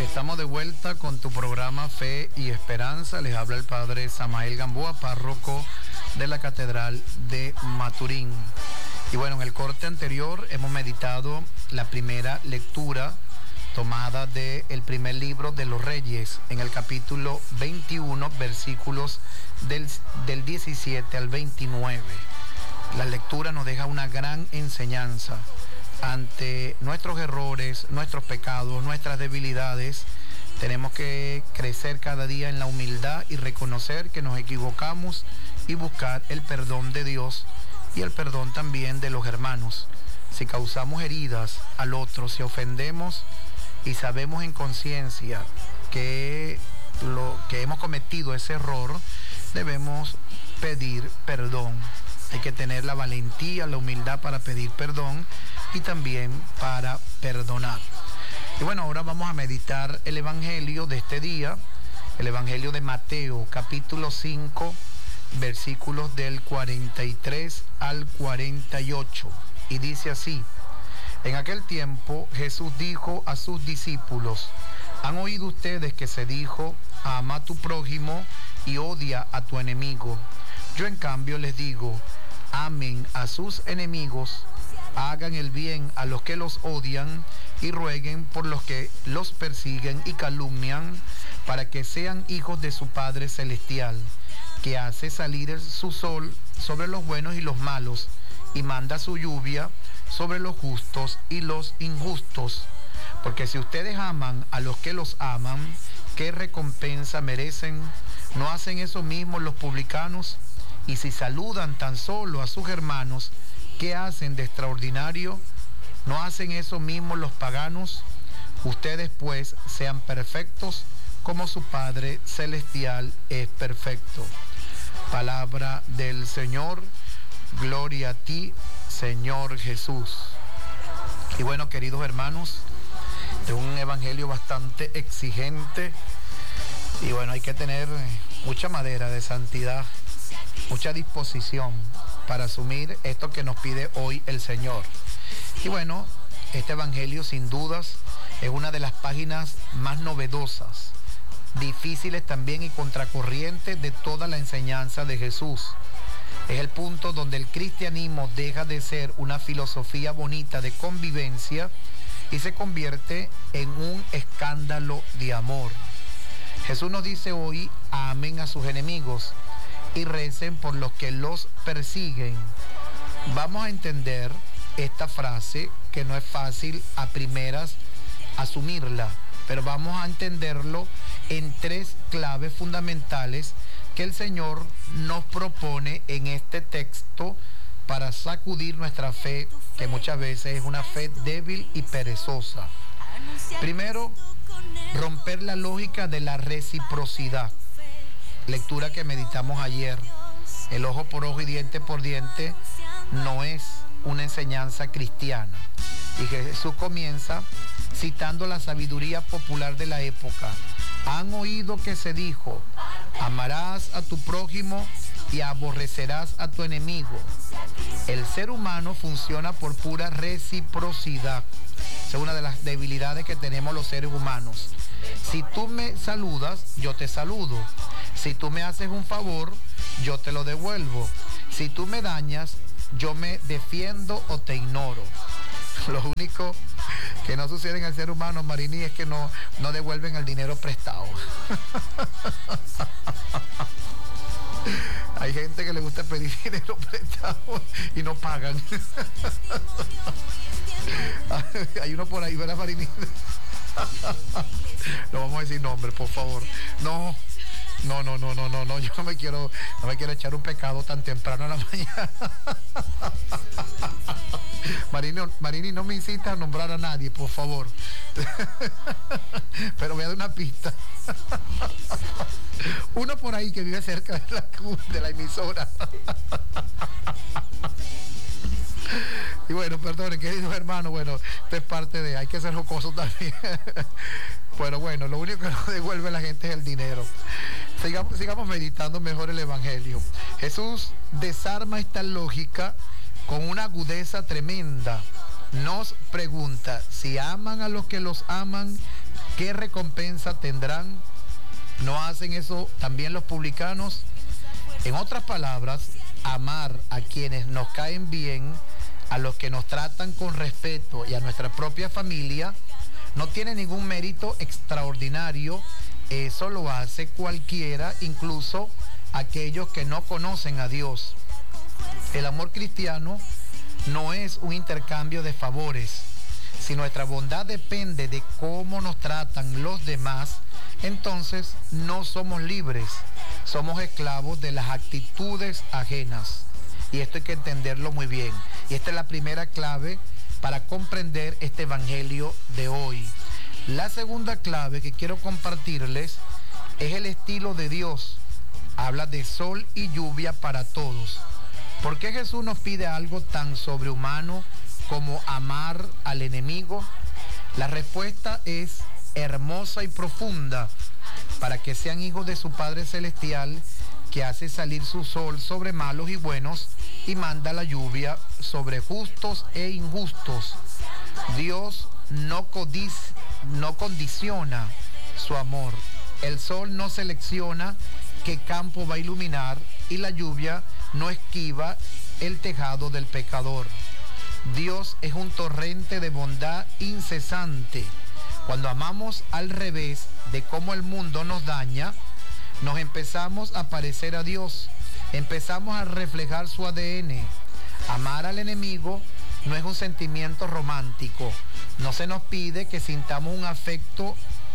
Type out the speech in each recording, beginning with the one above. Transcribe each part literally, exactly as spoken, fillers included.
Estamos de vuelta con tu programa Fe y Esperanza. Les habla el padre Samael Gamboa, párroco de la Catedral de Maturín. Y bueno, en el corte anterior hemos meditado la primera lectura tomada del primer libro de los Reyes, en el capítulo veintiuno, versículos del, del diecisiete al veintinueve. La lectura nos deja una gran enseñanza. Ante nuestros errores, nuestros pecados, nuestras debilidades, tenemos que crecer cada día en la humildad y reconocer que nos equivocamos y buscar el perdón de Dios y el perdón también de los hermanos. Si causamos heridas al otro, si ofendemos y sabemos en conciencia que, lo, que hemos cometido ese error, debemos pedir perdón. Hay que tener la valentía, la humildad para pedir perdón y también para perdonar. Y bueno, ahora vamos a meditar el Evangelio de este día, el Evangelio de Mateo, capítulo cinco, versículos del cuarenta y tres al cuarenta y ocho. Y dice así: en aquel tiempo Jesús dijo a sus discípulos: ¿han oído ustedes que se dijo, ama a tu prójimo y odia a tu enemigo? Yo en cambio les digo, amen a sus enemigos, hagan el bien a los que los odian y rueguen por los que los persiguen y calumnian, para que sean hijos de su Padre Celestial, que hace salir su sol sobre los buenos y los malos, y manda su lluvia sobre los justos y los injustos. Porque si ustedes aman a los que los aman, ¿qué recompensa merecen? ¿No hacen eso mismo los publicanos? Y si saludan tan solo a sus hermanos, ¿qué hacen de extraordinario? ¿No hacen eso mismo los paganos? Ustedes pues sean perfectos como su Padre Celestial es perfecto. Palabra del Señor. Gloria a ti, Señor Jesús. Y bueno, queridos hermanos, es un evangelio bastante exigente. Y bueno, hay que tener mucha madera de santidad, mucha disposición para asumir esto que nos pide hoy el Señor. Y bueno, este evangelio sin dudas es una de las páginas más novedosas, difíciles también y contracorrientes de toda la enseñanza de Jesús. Es el punto donde el cristianismo deja de ser una filosofía bonita de convivencia y se convierte en un escándalo de amor. Jesús nos dice hoy, amen a sus enemigos y recen por los que los persiguen. Vamos a entender esta frase, que no es fácil a primeras asumirla, pero vamos a entenderlo en tres claves fundamentales que el Señor nos propone en este texto para sacudir nuestra fe, que muchas veces es una fe débil y perezosa. Primero, romper la lógica de la reciprocidad. Lectura que meditamos ayer. El ojo por ojo y diente por diente no es una enseñanza cristiana. Y Jesús comienza citando la sabiduría popular de la época. Han oído que se dijo, amarás a tu prójimo y aborrecerás a tu enemigo. El ser humano funciona por pura reciprocidad. Esa es una de las debilidades que tenemos los seres humanos. Si tú me saludas, yo te saludo. Si tú me haces un favor, yo te lo devuelvo. Si tú me dañas, yo me defiendo o te ignoro. Lo único que no sucede en el ser humano, Marini, es que no, no devuelven el dinero prestado. Hay gente que le gusta pedir dinero prestado y no pagan. Hay uno por ahí, ¿verdad, Marini? No vamos a decir nombre, por favor. No. No, no, no, no, no, no, yo no me quiero, no me quiero echar un pecado tan temprano en la mañana. Marini, Marini, no me incita a nombrar a nadie, por favor. Pero voy a dar una pista. Uno por ahí que vive cerca de la, de la emisora. Y bueno, perdonen, queridos hermanos, bueno, esto es parte de, hay que ser jocoso también. Pero bueno, lo único que nos devuelve la gente es el dinero. Sigamos, sigamos meditando mejor el Evangelio. Jesús desarma esta lógica con una agudeza tremenda. Nos pregunta, si aman a los que los aman, ¿qué recompensa tendrán? ¿No hacen eso también los publicanos? En otras palabras, amar a quienes nos caen bien, a los que nos tratan con respeto y a nuestra propia familia, no tiene ningún mérito extraordinario. Eso lo hace cualquiera, incluso aquellos que no conocen a Dios. El amor cristiano no es un intercambio de favores. Si nuestra bondad depende de cómo nos tratan los demás, entonces no somos libres, somos esclavos de las actitudes ajenas. Y esto hay que entenderlo muy bien. Y esta es la primera clave para comprender este evangelio de hoy. La segunda clave que quiero compartirles es el estilo de Dios. Habla de sol y lluvia para todos. ¿Por qué Jesús nos pide algo tan sobrehumano como amar al enemigo? La respuesta es hermosa y profunda. Para que sean hijos de su Padre Celestial, que hace salir su sol sobre malos y buenos y manda la lluvia sobre justos e injustos. Dios no, codic no condiciona su amor. El sol no selecciona qué campo va a iluminar y la lluvia no esquiva el tejado del pecador. Dios es un torrente de bondad incesante. Cuando amamos al revés de cómo el mundo nos daña, nos empezamos a parecer a Dios, empezamos a reflejar su A D N. Amar al enemigo no es un sentimiento romántico. No se nos pide que sintamos un afecto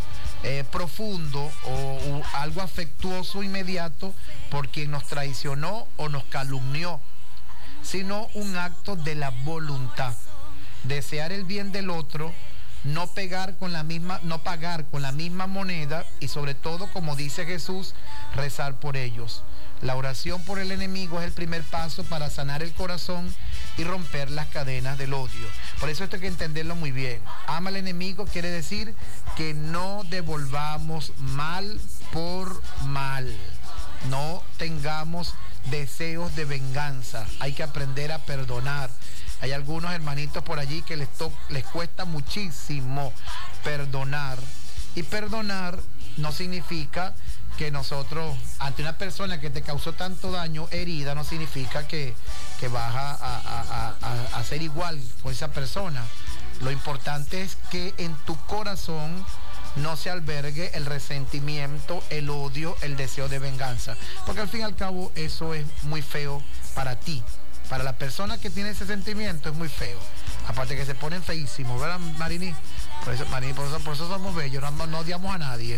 eh, profundo o, o algo afectuoso inmediato por quien nos traicionó o nos calumnió, sino un acto de la voluntad. Desear el bien del otro, no pegar con la misma, no pagar con la misma moneda y sobre todo, como dice Jesús, rezar por ellos. La oración por el enemigo es el primer paso para sanar el corazón y romper las cadenas del odio. Por eso esto hay que entenderlo muy bien. Ama al enemigo quiere decir que no devolvamos mal por mal. No tengamos deseos de venganza. Hay que aprender a perdonar. Hay algunos hermanitos por allí que les, les cuesta muchísimo perdonar. Y perdonar no significa que nosotros, ante una persona que te causó tanto daño, herida, no significa que, que vas a, a, a, a, a ser igual con esa persona. Lo importante es que en tu corazón no se albergue el resentimiento, el odio, el deseo de venganza. Porque al fin y al cabo eso es muy feo para ti. Para la persona que tiene ese sentimiento es muy feo. Aparte que se ponen feísimos, ¿verdad, Marini? Por eso, Marini, por eso, por eso somos bellos, no, no odiamos a nadie.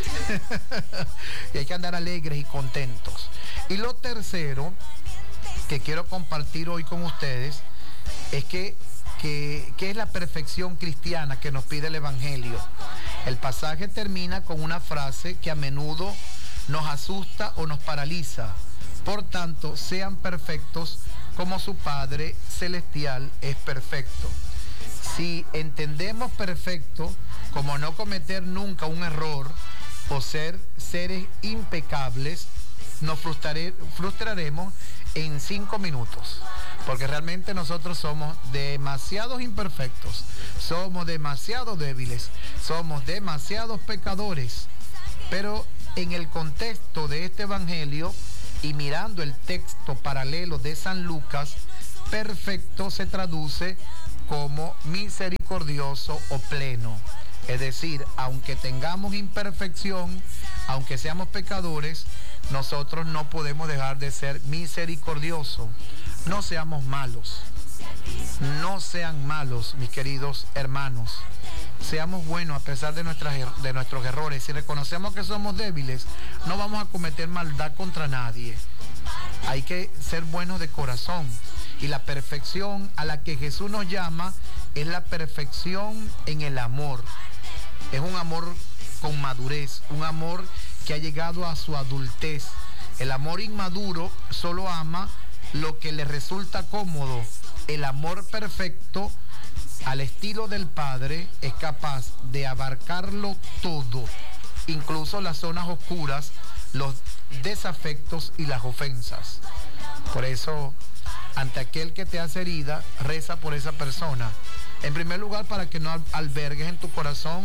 Y hay que andar alegres y contentos. Y lo tercero que quiero compartir hoy con ustedes es que, que, que es la perfección cristiana que nos pide el Evangelio. El pasaje termina con una frase que a menudo nos asusta o nos paraliza. Por tanto, sean perfectos como su Padre Celestial es perfecto. Si entendemos perfecto como no cometer nunca un error o ser seres impecables, nos frustrare, frustraremos en cinco minutos. Porque realmente nosotros somos demasiados imperfectos, somos demasiado débiles, somos demasiados pecadores. Pero en el contexto de este evangelio, y mirando el texto paralelo de San Lucas, perfecto se traduce como misericordioso o pleno. Es decir, aunque tengamos imperfección, aunque seamos pecadores, nosotros no podemos dejar de ser misericordiosos. No seamos malos. No sean malos, mis queridos hermanos. Seamos buenos a pesar de, nuestras, de nuestros errores. Si reconocemos que somos débiles, no vamos a cometer maldad contra nadie. Hay que ser buenos de corazón. Y la perfección a la que Jesús nos llama es la perfección en el amor. Es un amor con madurez, un amor que ha llegado a su adultez. El amor inmaduro solo ama lo que le resulta cómodo. El amor perfecto, al estilo del Padre, es capaz de abarcarlo todo, incluso las zonas oscuras, los desafectos y las ofensas. Por eso, ante aquel que te hace herida, reza por esa persona. En primer lugar, para que no albergues en tu corazón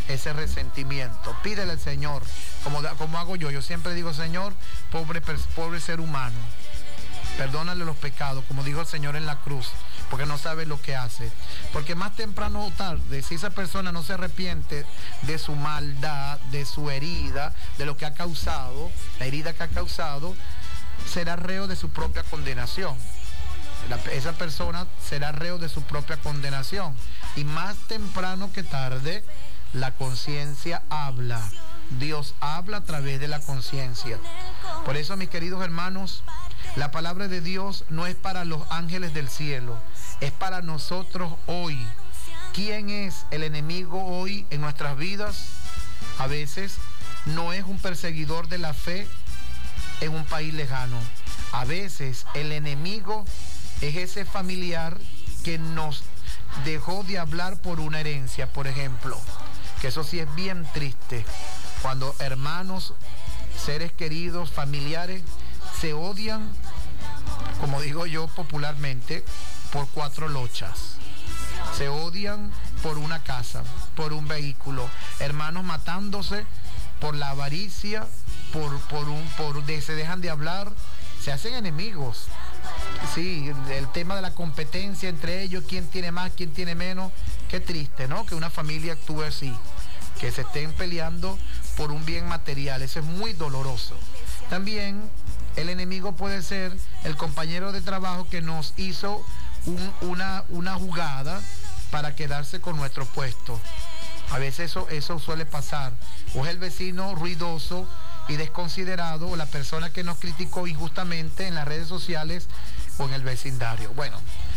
ese resentimiento. Pídele al Señor, como, como hago yo. Yo siempre digo, Señor, pobre, pobre ser humano, perdónale los pecados, como dijo el Señor en la cruz, porque no sabe lo que hace. Porque más temprano o tarde, si esa persona no se arrepiente de su maldad, de su herida, de lo que ha causado, la herida que ha causado, será reo de su propia condenación. La, esa persona será reo de su propia condenación. Y más temprano que tarde, la conciencia habla. Dios habla a través de la conciencia. Por eso, mis queridos hermanos, la palabra de Dios no es para los ángeles del cielo, es para nosotros hoy. ¿Quién es el enemigo hoy en nuestras vidas? A veces no es un perseguidor de la fe en un país lejano. A veces el enemigo es ese familiar que nos dejó de hablar por una herencia, por ejemplo. Que eso sí es bien triste. Cuando hermanos, seres queridos, familiares, se odian, como digo yo popularmente, por cuatro lochas. Se odian por una casa, por un vehículo. Hermanos matándose por la avaricia, por, por un, por de, se dejan de hablar, se hacen enemigos. Sí, el tema de la competencia entre ellos, quién tiene más, quién tiene menos. Qué triste, ¿no? Que una familia actúe así, que se estén peleando por un bien material. Eso es muy doloroso. También el enemigo puede ser el compañero de trabajo que nos hizo un, una, una jugada para quedarse con nuestro puesto. A veces eso, eso suele pasar. O es el vecino ruidoso y desconsiderado, o la persona que nos criticó injustamente en las redes sociales o en el vecindario. Bueno,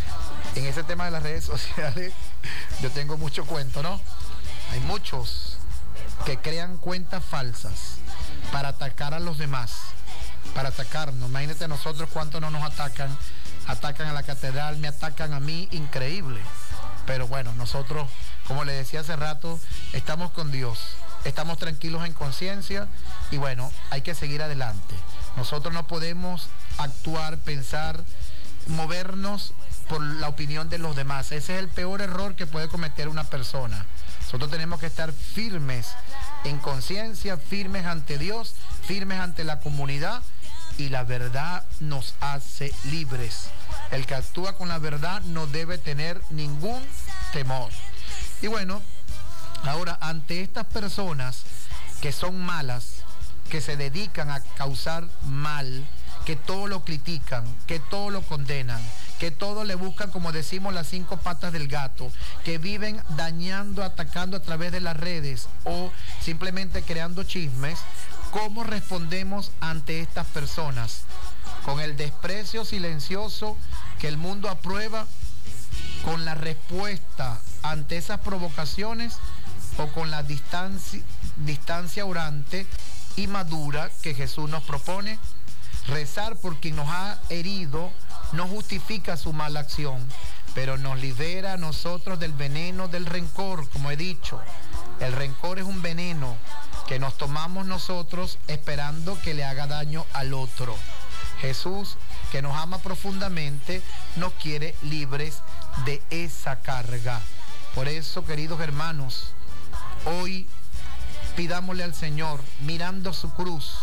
en ese tema de las redes sociales yo tengo mucho cuento, ¿no? Hay muchos que crean cuentas falsas para atacar a los demás, para atacarnos. Imagínate a nosotros cuánto no nos atacan. Atacan a la catedral, me atacan a mí, increíble. Pero bueno, nosotros, como le decía hace rato, estamos con Dios, estamos tranquilos en conciencia y bueno, hay que seguir adelante. Nosotros no podemos actuar, pensar, movernos por la opinión de los demás. Ese es el peor error que puede cometer una persona. Nosotros tenemos que estar firmes en conciencia, firmes ante Dios, firmes ante la comunidad, y la verdad nos hace libres. El que actúa con la verdad no debe tener ningún temor. Y bueno, ahora ante estas personas que son malas, que se dedican a causar mal, que todo lo critican, que todo lo condenan, que todo le buscan, como decimos, las cinco patas del gato, que viven dañando, atacando a través de las redes o simplemente creando chismes, ¿cómo respondemos ante estas personas? ¿Con el desprecio silencioso que el mundo aprueba? ¿Con la respuesta ante esas provocaciones? ¿O con la distancia, distancia orante y madura que Jesús nos propone? Rezar por quien nos ha herido no justifica su mala acción, pero nos libera a nosotros del veneno del rencor, como he dicho. El rencor es un veneno que nos tomamos nosotros esperando que le haga daño al otro. Jesús, que nos ama profundamente, nos quiere libres de esa carga. Por eso, queridos hermanos, hoy pidámosle al Señor, mirando su cruz: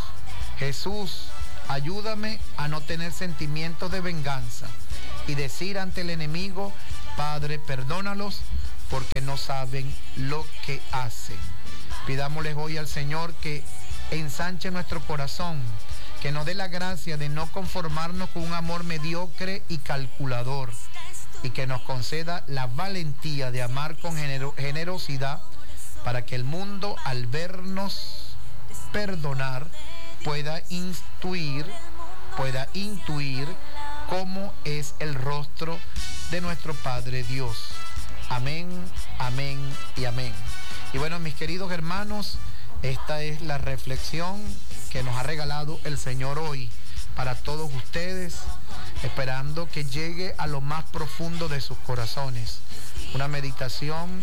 Jesús, ayúdame a no tener sentimientos de venganza y decir ante el enemigo: Padre, perdónalos porque no saben lo que hacen. Pidámosles hoy al Señor que ensanche nuestro corazón, que nos dé la gracia de no conformarnos con un amor mediocre y calculador, y que nos conceda la valentía de amar con genero- generosidad para que el mundo, al vernos perdonar, pueda intuir, pueda intuir cómo es el rostro de nuestro Padre Dios. Amén, amén y amén. Y bueno, mis queridos hermanos, esta es la reflexión que nos ha regalado el Señor hoy para todos ustedes, esperando que llegue a lo más profundo de sus corazones. Una meditación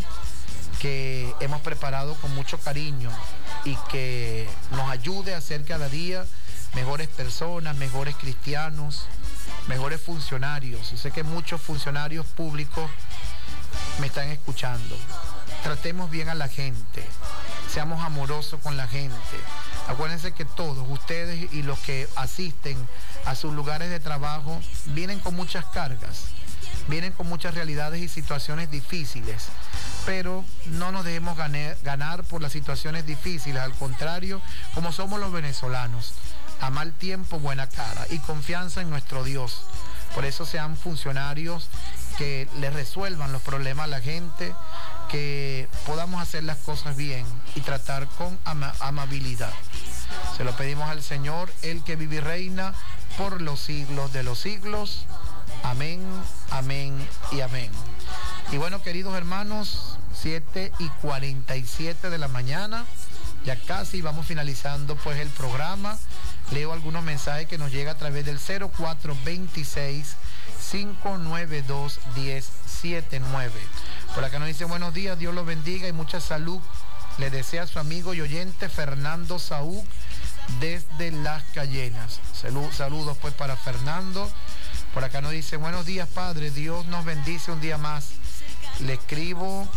que hemos preparado con mucho cariño y que nos ayude a ser cada día mejores personas, mejores cristianos, mejores funcionarios. Y sé que muchos funcionarios públicos me están escuchando. Tratemos bien a la gente, seamos amorosos con la gente. Acuérdense que todos ustedes y los que asisten a sus lugares de trabajo vienen con muchas cargas, vienen con muchas realidades y situaciones difíciles, pero no nos dejemos ganar, ganar por las situaciones difíciles. Al contrario, como somos los venezolanos, a mal tiempo buena cara y confianza en nuestro Dios. Por eso sean funcionarios que le resuelvan los problemas a la gente, que podamos hacer las cosas bien y tratar con ama amabilidad. Se lo pedimos al Señor, el que vive y reina por los siglos de los siglos. Amén, amén y amén. Y bueno, queridos hermanos, siete y cuarenta y siete de la mañana, ya casi vamos finalizando pues el programa. Leo algunos mensajes que nos llega a través del cero cuatro veintiséis, cinco nueve dos, diez setenta y nueve. Por acá nos dice buenos días, Dios los bendiga y mucha salud. Le desea su amigo y oyente Fernando Saúl desde Las Cayenas. Salud, saludos pues para Fernando. Por acá nos dice buenos días, Padre, Dios nos bendice un día más. Le escribo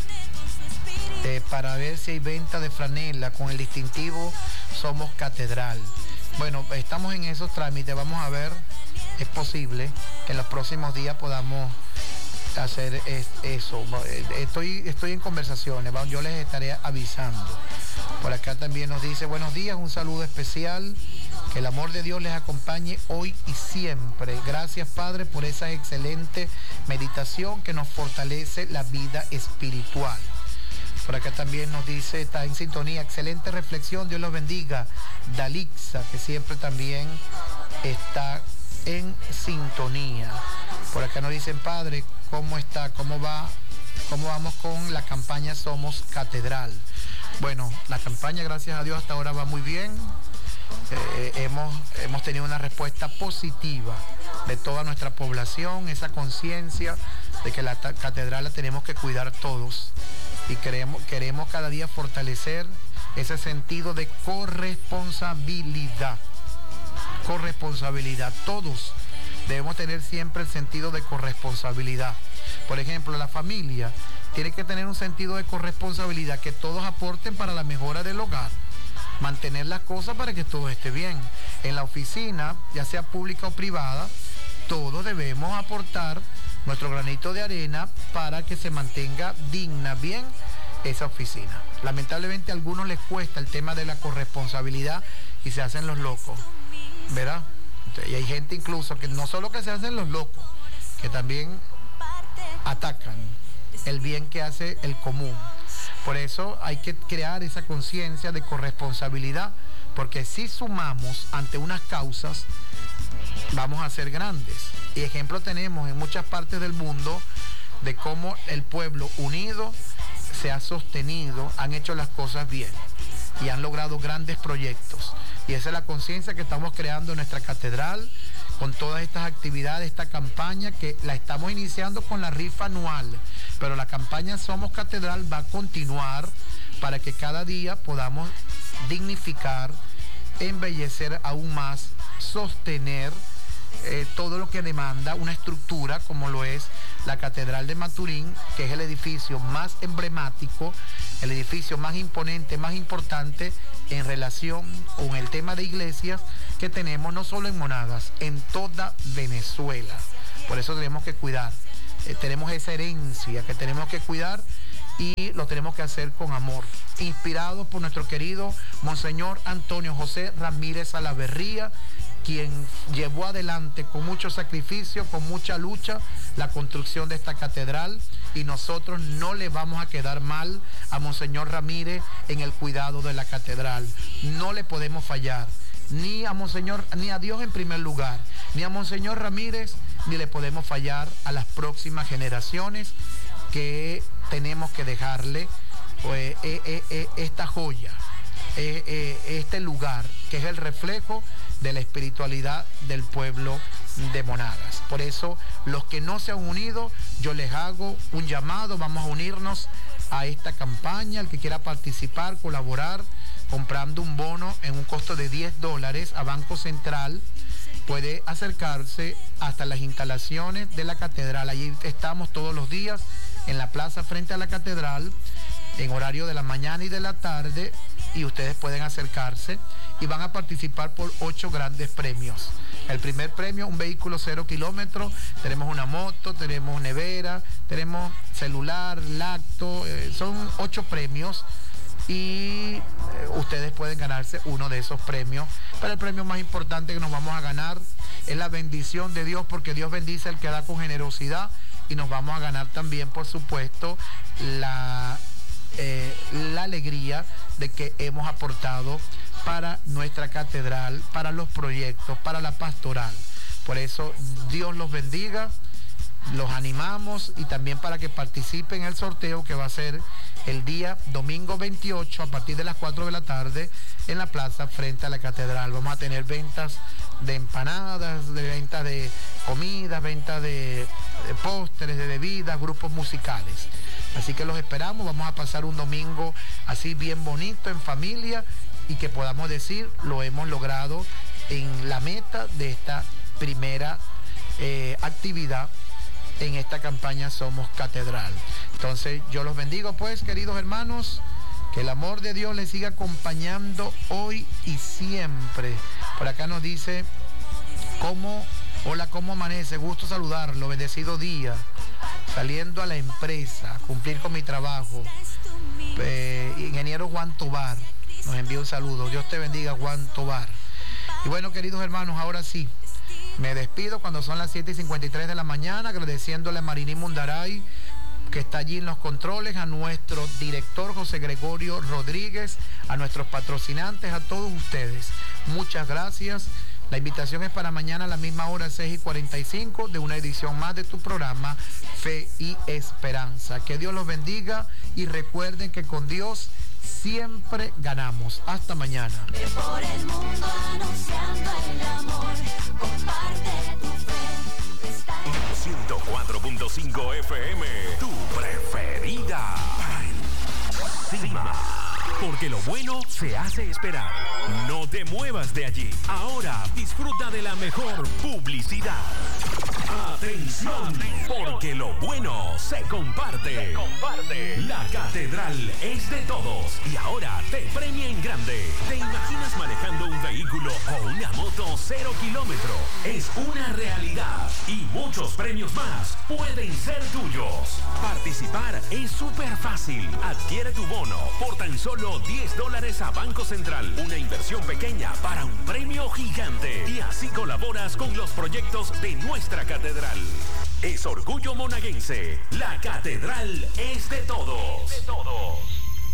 eh, para ver si hay venta de franela con el distintivo Somos Catedral. Bueno, estamos en esos trámites, vamos a ver, es posible que en los próximos días podamos hacer eso. Estoy, estoy en conversaciones, yo les estaré avisando. Por acá también nos dice buenos días, un saludo especial, que el amor de Dios les acompañe hoy y siempre. Gracias, Padre, por esa excelente meditación que nos fortalece la vida espiritual. Por acá también nos dice, está en sintonía, excelente reflexión, Dios los bendiga. Dalixa, que siempre también está en sintonía. Por acá nos dicen, Padre, ¿cómo está? ¿Cómo va? ¿Cómo vamos con la campaña Somos Catedral? Bueno, la campaña, gracias a Dios, hasta ahora va muy bien. Eh, hemos, hemos tenido una respuesta positiva de toda nuestra población, esa conciencia de que la catedral la tenemos que cuidar todos y queremos, queremos cada día fortalecer ese sentido de corresponsabilidad. Corresponsabilidad, todos debemos tener siempre el sentido de corresponsabilidad. Por ejemplo, la familia tiene que tener un sentido de corresponsabilidad, que todos aporten para la mejora del hogar, mantener las cosas para que todo esté bien. En la oficina, ya sea pública o privada, todos debemos aportar nuestro granito de arena para que se mantenga digna, bien, esa oficina. Lamentablemente a algunos les cuesta el tema de la corresponsabilidad y se hacen los locos, ¿verdad? Y hay gente incluso que no solo que se hacen los locos, que también atacan el bien que hace el común. Por eso hay que crear esa conciencia de corresponsabilidad, porque si sumamos ante unas causas, vamos a ser grandes. Y ejemplo tenemos en muchas partes del mundo de cómo el pueblo unido se ha sostenido, han hecho las cosas bien y han logrado grandes proyectos. Y esa es la conciencia que estamos creando en nuestra catedral con todas estas actividades, esta campaña que la estamos iniciando con la rifa anual, pero la campaña Somos Catedral va a continuar para que cada día podamos dignificar, embellecer aún más, sostener eh, todo lo que demanda una estructura como lo es la Catedral de Maturín, que es el edificio más emblemático, el edificio más imponente, más importante en relación con el tema de iglesias que tenemos no solo en Monagas, en toda Venezuela. Por eso tenemos que cuidar, eh, tenemos esa herencia que tenemos que cuidar y lo tenemos que hacer con amor, inspirados por nuestro querido Monseñor Antonio José Ramírez Salaverría, quien llevó adelante con mucho sacrificio, con mucha lucha, la construcción de esta catedral, y nosotros no le vamos a quedar mal a Monseñor Ramírez en el cuidado de la catedral. No le podemos fallar, ni a Monseñor, ni a Dios en primer lugar, ni a Monseñor Ramírez, ni le podemos fallar a las próximas generaciones que tenemos que dejarle pues, eh, eh, eh, esta joya, eh, eh, este lugar que es el reflejo de la espiritualidad del pueblo de Monagas. Por eso, los que no se han unido, yo les hago un llamado, vamos a unirnos a esta campaña. El que quiera participar, colaborar, comprando un bono en un costo de diez dólares a Banco Central, puede acercarse hasta las instalaciones de la catedral. Allí estamos todos los días en la plaza frente a la catedral, en horario de la mañana y de la tarde, y ustedes pueden acercarse y van a participar por ocho grandes premios. El primer premio, un vehículo cero kilómetros, tenemos una moto, tenemos nevera, tenemos celular, lacto, eh, son ocho premios y eh, ustedes pueden ganarse uno de esos premios. Pero el premio más importante que nos vamos a ganar es la bendición de Dios, porque Dios bendice al que da con generosidad, y nos vamos a ganar también, por supuesto, la, eh, la alegría de que hemos aportado para nuestra catedral, para los proyectos, para la pastoral. Por eso, Dios los bendiga, los animamos, y también para que participen en el sorteo que va a ser el día domingo veintiocho a partir de las cuatro de la tarde en la plaza frente a la catedral. Vamos a tener ventas de empanadas, de ventas de comidas, ventas de, de postres, de bebidas, grupos musicales. Así que los esperamos, vamos a pasar un domingo así bien bonito, en familia, y que podamos decir, lo hemos logrado en la meta de esta primera eh, actividad en esta campaña Somos Catedral. Entonces, yo los bendigo, pues, queridos hermanos, que el amor de Dios les siga acompañando hoy y siempre. Por acá nos dice, ¿cómo? Hola, ¿cómo amanece? Gusto saludarlo, bendecido día. Saliendo a la empresa, a cumplir con mi trabajo. Eh, ingeniero Juan Tobar nos envía un saludo. Dios te bendiga, Juan Tobar. Y bueno, queridos hermanos, ahora sí, me despido cuando son las siete y cincuenta y tres de la mañana, agradeciéndole a Mariní Mundaray, que está allí en los controles, a nuestro director José Gregorio Rodríguez, a nuestros patrocinantes, a todos ustedes. Muchas gracias. La invitación es para mañana a la misma hora, seis y cuarenta y cinco, de una edición más de tu programa Fe y Esperanza. Que Dios los bendiga y recuerden que con Dios siempre ganamos. Hasta mañana. Por el mundo anunciando el amor, comparte tu fe. Está... ciento cuatro punto cinco F M, tu preferida. Cima. Porque lo bueno se hace esperar. No te muevas de allí. Ahora disfruta de la mejor publicidad. Atención, porque lo bueno se comparte. Se comparte. La catedral es de todos y ahora te premia en grande. ¿Te imaginas manejando un vehículo o una moto cero kilómetro? Es una realidad y muchos premios más pueden ser tuyos. Participar es súper fácil. Adquiere tu bono por tan solo diez dólares a Banco Central. Una inversión pequeña para un premio gigante. Y así colaboras con los proyectos de nuestra catedral. Es orgullo monaguense. La catedral es de todos. De todos.